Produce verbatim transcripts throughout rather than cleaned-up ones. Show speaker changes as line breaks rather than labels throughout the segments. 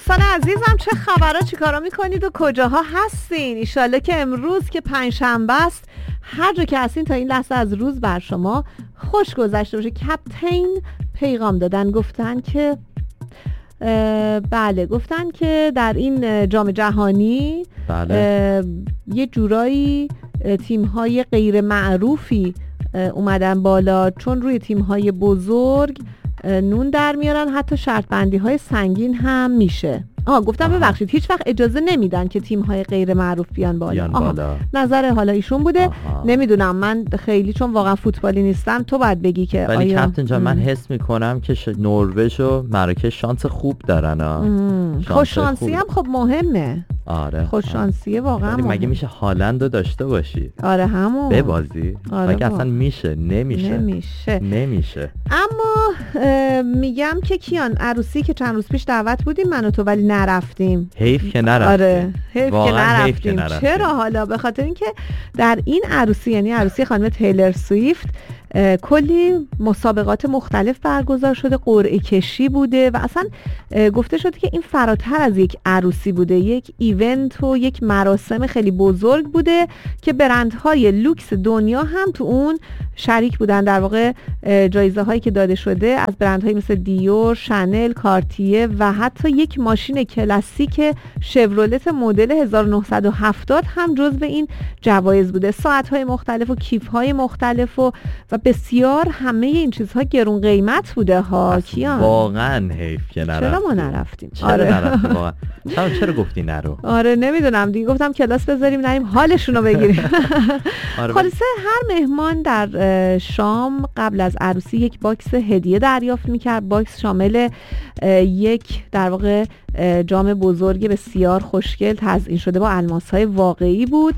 دوستان عزیزم، چه خبرها، چیکارا میکنید و کجاها هستین؟ ایشالله که امروز که پنجشنبه است هر جا که هستین تا این لحظه از روز بر شما خوش گذشته باشه. کپتین پیغام دادن، گفتن که بله گفتن که در این جام جهانی بله. یه جورایی تیم‌های غیر معروفی اومدن بالا، چون روی تیم‌های بزرگ نون در میارن، حتی شرط بندی های سنگین هم میشه. آها گفتم ببخشید، هیچ وقت اجازه نمیدن که تیم های غیر معروف بیان بالا. بیان بالا. نظر حالا ایشون بوده. آها. نمیدونم، من خیلی چون واقعا فوتبالی نیستم، تو باید بگی که
ولی
آیا
کپتن جان من حس میکنم که ش... نروژ و مراکش شانس خوب دارن.
خوش شانسی هم خب مهمه.
آره
خوش شانسیه واقعا.
مگه میشه هالند رو داشته باشی؟
آره همون
ببازی؟
آره
مگه اصلا میشه؟ نمیشه
نمیشه
نمیشه.
اما میگم که کیان عروسی که چند روز پیش دعوت بودیم من و تو، ولی نرفتیم.
حیف که نرفتیم.
آره حیف که نرفتیم.
حیف که نرفتیم.
چرا؟ حالا به خاطر اینکه در این عروسی، یعنی عروسی خانم تیلر سویفت، کلی مسابقات مختلف برگزار شده، قرعه کشی بوده و اصلا گفته شده که این فراتر از یک عروسی بوده، یک ایونت و یک مراسم خیلی بزرگ بوده که برندهای لوکس دنیا هم تو اون شریک بودن. در واقع جایزه هایی که داده شده از برندهایی مثل دیور، شانل، کارتیه و حتی یک ماشین کلاسیک شورولت مدل هزار و نهصد و هفتاد هم جزو این جوایز بوده. ساعت های مختلف و کیف های مختلف و و بسیار همه این چیزها گرون قیمت بوده ها. کیان
واقعا حیف که نرفتیم.
چرا ما نرفتیم؟
چرا آره. نرفتیم واقعا؟ چرا چرا گفتی نرو؟
آره نمیدونم دیگه، گفتم کلاس بذاریم نریم حالشون رو بگیریم.
آره
خلاصه هر مهمان در شام قبل از عروسی یک باکس هدیه دریافت میکرد. باکس شامل یک در واقع جام بزرگ بسیار خوشگل تزیین شده با الماس‌های واقعی بود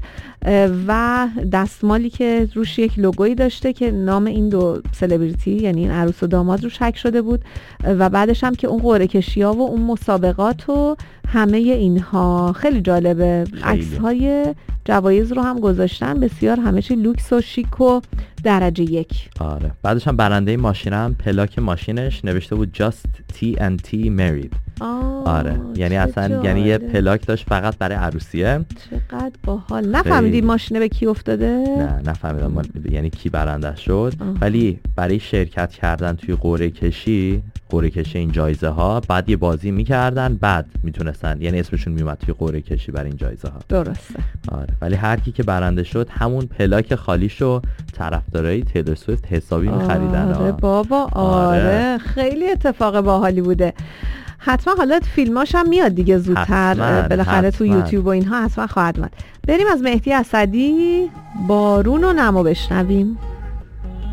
و دستمالی که روش یک لوگویی داشته که نام این دو سلبریتی، یعنی این عروس و داماد، روش حک شده بود و بعدش هم که اون قرعه کشی‌ها و اون مسابقات و همه اینها. خیلی جالبه. عکس‌های جوایز رو هم گذاشتن، بسیار همه چی لوکس و شیک و درجه یک.
آره بعدش هم برنده ماشین هم پلاک ماشینش نوشته بود Just تی ان تی Married. آره یعنی اصلا جاله. یعنی یه پلاک داشت فقط برای عروسیه.
چقدر باحال. نفهمیدی ماشینه به کی افتاده؟
نه نفهمیدم یعنی کی برنده شد. آه. ولی برای شرکت کردن توی قرعه کشی قرعه کشی این جایزه ها بعد یه بازی میکردن، بعد میتونستن یعنی اسمشون میومد توی قرعه کشی برای این جایزه ها.
درسته.
آره ولی هر کی که برنده شد همون پلاک خالیشو طرفدارای تیلر سویفت حسابی میخریدن.
آره بابا آره. آره خیلی اتفاق باحالی بوده. حتما حالا فیلماش هم میاد دیگه زودتر بالاخره تو یوتیوب و اینها حتما خواهد اومد. بریم از مهدی اسدی بارون و نمو بشنویم.